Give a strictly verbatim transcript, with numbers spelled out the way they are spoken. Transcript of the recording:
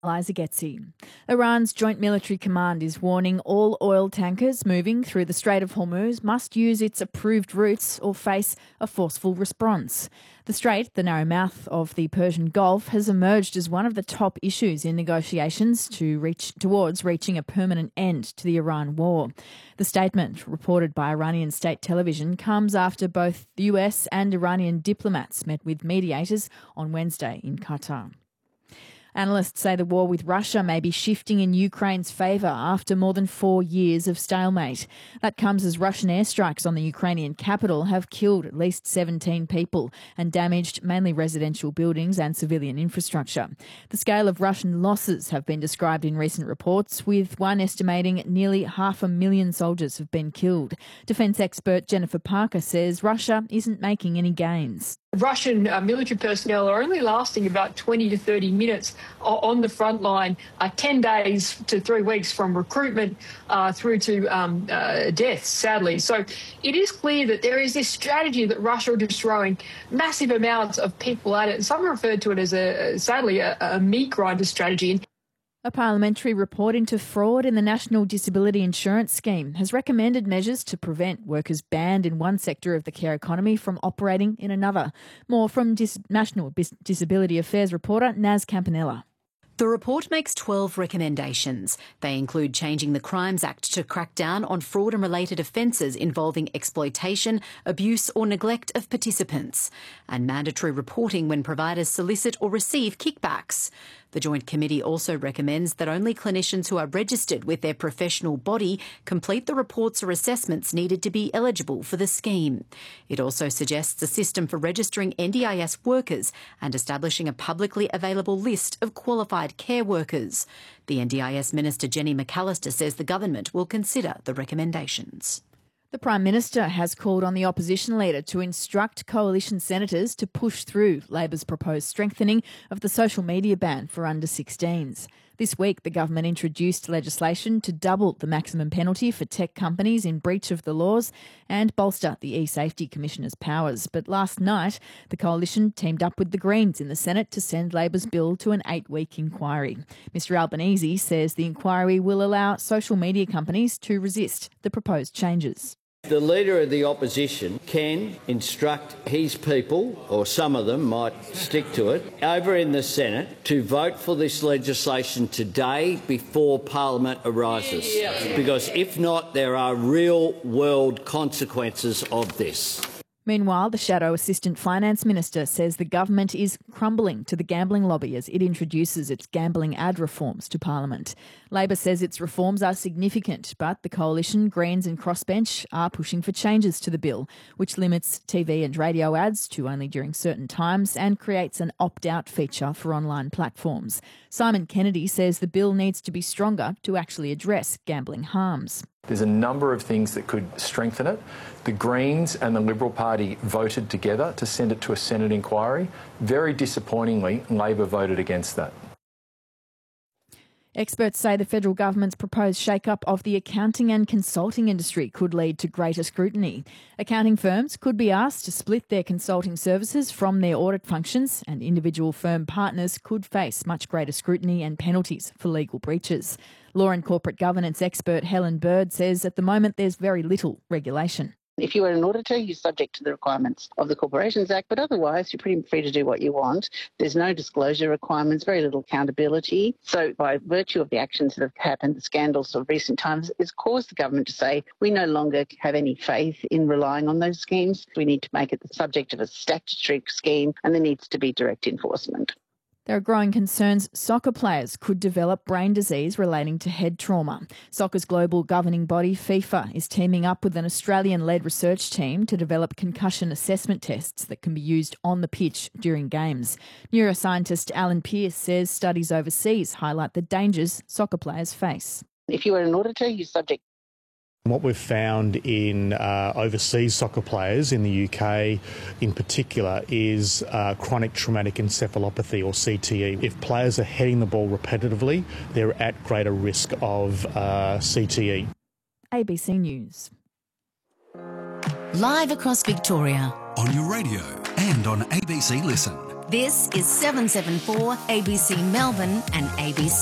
Liza Getzi. Iran's Joint Military Command is warning all oil tankers moving through the Strait of Hormuz must use its approved routes or face a forceful response. The strait, the narrow mouth of the Persian Gulf, has emerged as one of the top issues in negotiations to reach towards reaching a permanent end to the Iran war. The statement, reported by Iranian state television, comes after both the U S and Iranian diplomats met with mediators on Wednesday in Qatar. Analysts say the war with Russia may be shifting in Ukraine's favour after more than four years of stalemate. That comes as Russian airstrikes on the Ukrainian capital have killed at least seventeen people and damaged mainly residential buildings and civilian infrastructure. The scale of Russian losses have been described in recent reports, with one estimating nearly half a million soldiers have been killed. Defence expert Jennifer Parker says Russia isn't making any gains. Russian uh, military personnel are only lasting about twenty to thirty minutes on the front line, uh, ten days to three weeks from recruitment uh, through to um, uh, death, sadly. So it is clear that there is this strategy that Russia are just throwing massive amounts of people at it. Some referred to it as, a sadly, a, a meat grinder strategy. A parliamentary report into fraud in the National Disability Insurance Scheme has recommended measures to prevent workers banned in one sector of the care economy from operating in another. More from Dis- National Disability Affairs reporter Naz Campanella. The report makes twelve recommendations. They include changing the Crimes Act to crack down on fraud and related offences involving exploitation, abuse or neglect of participants, and mandatory reporting when providers solicit or receive kickbacks. The Joint Committee also recommends that only clinicians who are registered with their professional body complete the reports or assessments needed to be eligible for the scheme. It also suggests a system for registering N D I S workers and establishing a publicly available list of qualified care workers. The N D I S Minister Jenny McAllister says the government will consider the recommendations. The Prime Minister has called on the opposition leader to instruct coalition senators to push through Labor's proposed strengthening of the social media ban for under sixteens. This week, the government introduced legislation to double the maximum penalty for tech companies in breach of the laws and bolster the e-Safety Commissioner's powers. But last night, the coalition teamed up with the Greens in the Senate to send Labor's bill to an eight-week inquiry. Mr Albanese says the inquiry will allow social media companies to resist the proposed changes. The Leader of the Opposition can instruct his people, or some of them might stick to it, over in the Senate to vote for this legislation today before Parliament arises. Because if not, there are real-world consequences of this. Meanwhile, the Shadow Assistant Finance Minister says the government is crumbling to the gambling lobby as it introduces its gambling ad reforms to Parliament. Labor says its reforms are significant, but the Coalition, Greens and Crossbench are pushing for changes to the bill, which limits T V and radio ads to only during certain times and creates an opt-out feature for online platforms. Simon Kennedy says the bill needs to be stronger to actually address gambling harms. There's a number of things that could strengthen it. The Greens and the Liberal Party voted together to send it to a Senate inquiry. Very disappointingly, Labor voted against that. Experts say the federal government's proposed shake-up of the accounting and consulting industry could lead to greater scrutiny. Accounting firms could be asked to split their consulting services from their audit functions, and individual firm partners could face much greater scrutiny and penalties for legal breaches. Law and corporate governance expert Helen Bird says at the moment there's very little regulation. If you are an auditor, you're subject to the requirements of the Corporations Act, but otherwise you're pretty free to do what you want. There's no disclosure requirements, very little accountability. So by virtue of the actions that have happened, the scandals of recent times, it's caused the government to say we no longer have any faith in relying on those schemes. We need to make it the subject of a statutory scheme, and there needs to be direct enforcement. There are growing concerns soccer players could develop brain disease relating to head trauma. Soccer's global governing body, FIFA, is teaming up with an Australian-led research team to develop concussion assessment tests that can be used on the pitch during games. Neuroscientist Alan Pearce says studies overseas highlight the dangers soccer players face. If you are an auditor, you're subject. What we've found in uh, overseas soccer players in the U K in particular is uh, chronic traumatic encephalopathy, or C T E. If players are heading the ball repetitively, they're at greater risk of uh, C T E. A B C News. Live across Victoria. On your radio and on A B C Listen. This is seven seven four A B C Melbourne and A B C.